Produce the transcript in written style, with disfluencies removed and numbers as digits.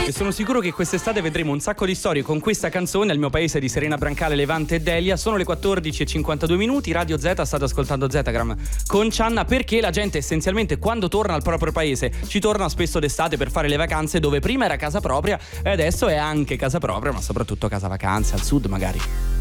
E sono sicuro che quest'estate vedremo un sacco di storie con questa canzone al mio paese di Serena Brancale, Levante e Delia. Sono le 14:52, Radio Z, state ascoltando Zetagram con Cianna, perché la gente essenzialmente quando torna al proprio paese ci torna spesso d'estate per fare le vacanze, dove prima era casa propria e adesso è anche casa propria, ma soprattutto casa vacanze, al sud magari.